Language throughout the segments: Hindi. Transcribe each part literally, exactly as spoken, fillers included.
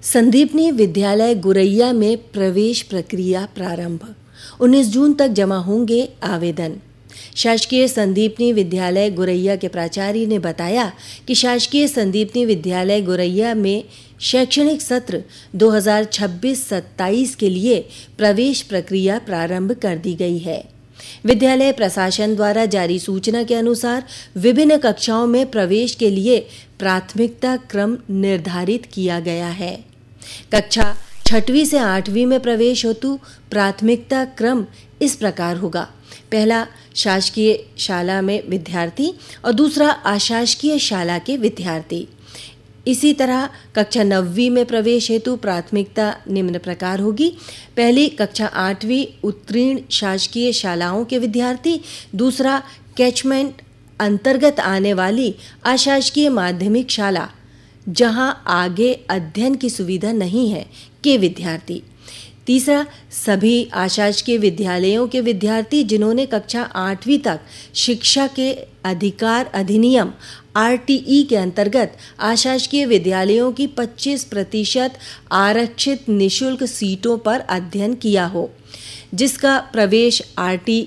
संदीपनी विद्यालय गुरैया में प्रवेश प्रक्रिया प्रारंभ। उन्नीस जून तक जमा होंगे आवेदन। शासकीय संदीपनी विद्यालय गुरैया के प्राचार्य ने बताया कि शासकीय संदीपनी विद्यालय गुरैया में शैक्षणिक सत्र दो हज़ार छब्बीस सत्ताईस के लिए प्रवेश प्रक्रिया प्रारंभ कर दी गई है। विद्यालय प्रशासन द्वारा जारी सूचना के अनुसार विभिन्न कक्षाओं में प्रवेश के लिए प्राथमिकता क्रम निर्धारित किया गया है। कक्षा छठवीं से आठवीं में प्रवेश हेतु प्राथमिकता क्रम इस प्रकार होगा। पहला शासकीय शाला में विद्यार्थी और दूसरा अशासकीय शाला के विद्यार्थी। इसी तरह कक्षा नवीं में प्रवेश हेतु प्राथमिकता निम्न प्रकार होगी। पहली कक्षा आठवीं उत्तीर्ण शासकीय शालाओं के विद्यार्थी, दूसरा कैचमेंट अंतर्गत आने वाली अशासकीय माध्यमिक शाला जहां आगे अध्ययन की सुविधा नहीं है के विद्यार्थी, तीसरा सभी अशासकीय विद्यालयों के विद्यार्थी जिन्होंने कक्षा आठवीं तक शिक्षा के अधिकार अधिनियम आर टी ई के अंतर्गत अशासकीय विद्यालयों की पच्चीस प्रतिशत आरक्षित निशुल्क सीटों पर अध्ययन किया हो, जिसका प्रवेश आर टी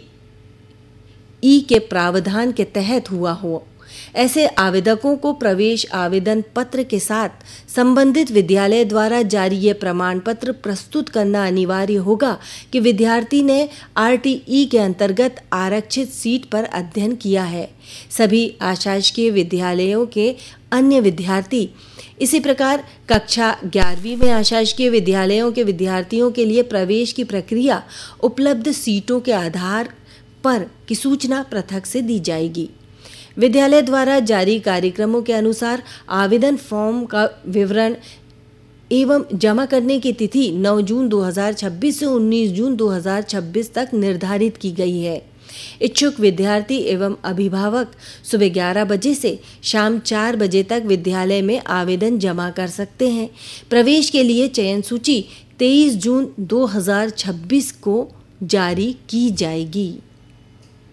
ई के प्रावधान के तहत हुआ हो। ऐसे आवेदकों को प्रवेश आवेदन पत्र के साथ संबंधित विद्यालय द्वारा जारी ये प्रमाण पत्र प्रस्तुत करना अनिवार्य होगा कि विद्यार्थी ने आर टी ई के अंतर्गत आरक्षित सीट पर अध्ययन किया है। सभी अशासकीय विद्यालयों के अन्य विद्यार्थी इसी प्रकार कक्षा ग्यारहवीं में अशासकीय विद्यालयों के विद्यार्थियों के लिए प्रवेश की प्रक्रिया उपलब्ध सीटों के आधार पर की सूचना पृथक से दी जाएगी। विद्यालय द्वारा जारी कार्यक्रमों के अनुसार आवेदन फॉर्म का विवरण एवं जमा करने की तिथि नौ जून दो हज़ार छब्बीस से उन्नीस जून दो हज़ार छब्बीस तक निर्धारित की गई है। इच्छुक विद्यार्थी एवं अभिभावक सुबह ग्यारह बजे से शाम चार बजे तक विद्यालय में आवेदन जमा कर सकते हैं। प्रवेश के लिए चयन सूची तेईस जून दो हज़ार छब्बीस को जारी की जाएगी।